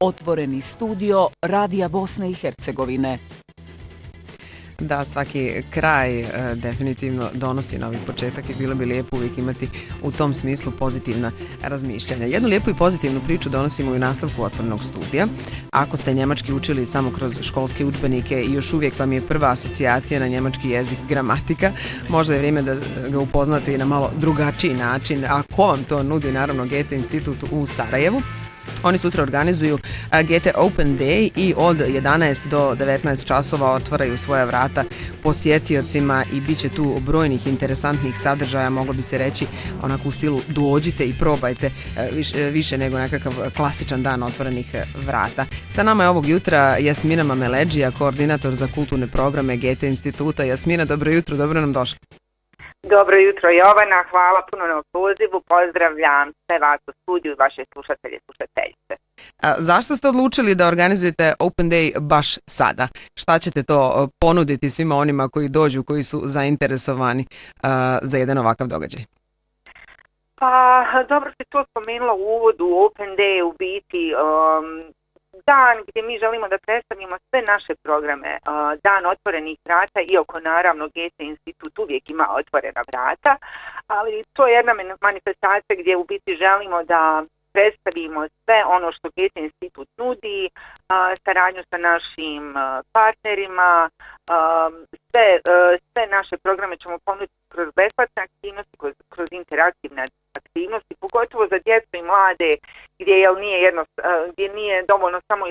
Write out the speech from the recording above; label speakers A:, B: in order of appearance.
A: Otvoreni studio Radija Bosne i Hercegovine.
B: Da, svaki kraj definitivno donosi novi početak i bilo bi lijepo uvijek imati u tom smislu pozitivna razmišljanja. Jednu lijepu i pozitivnu priču donosimo i u nastavku Otvorenog studija. Ako ste njemački učili samo kroz školske udžbenike i još uvijek vam je prva asocijacija na njemački jezik gramatika, možda je vrijeme da ga upoznate i na malo drugačiji način. A ko vam to nudi? Naravno Goethe institut u Sarajevu. Oni sutra organizuju Goethe Open Day i od 11 do 19 časova otvaraju svoja vrata posjetiocima i bit će tu brojnih interesantnih sadržaja, moglo bi se reći onako u stilu dođite i probajte više nego nekakav klasičan dan otvorenih vrata. Sa nama je ovog jutra Jasmina Mameleđija, koordinator za kulturne programe Goethe instituta. Jasmina, dobro jutro, dobro nam došli.
C: Dobro jutro Jovana, hvala puno na pozivu, pozdravljam sve vas u studiju i vaše slušatelje i slušateljice.
B: Zašto ste odlučili da organizujete Open Day baš sada? Šta ćete to ponuditi svima onima koji dođu, koji su zainteresovani za jedan ovakav događaj?
C: Pa, dobro ste to spomenula u uvodu. Open Day u biti dan gdje mi želimo da predstavimo sve naše programe, dan otvorenih vrata, iako naravno Goethe institut uvijek ima otvorena vrata, ali to je jedna manifestacija gdje u biti želimo da predstavimo sve ono što Goethe institut nudi, saradnju sa našim partnerima, sve naše programe ćemo ponuditi kroz besplatne aktivnosti, kroz interaktivne aktivnosti, pogotovo za djecu i mlade, gdje nije dovoljno samo